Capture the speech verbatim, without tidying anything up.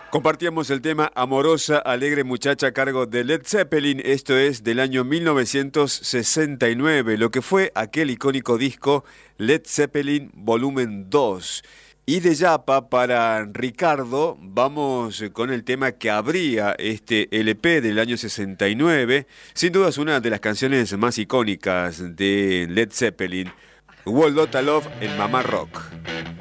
Compartíamos el tema Amorosa, alegre muchacha a cargo de Led Zeppelin, esto es del año mil novecientos sesenta y nueve, lo que fue aquel icónico disco Led Zeppelin Volumen dos. Y de Yapa para Ricardo, vamos con el tema que abría este L P del año sesenta y nueve, sin duda es una de las canciones más icónicas de Led Zeppelin, Whole Lotta Love en Mamá Rock.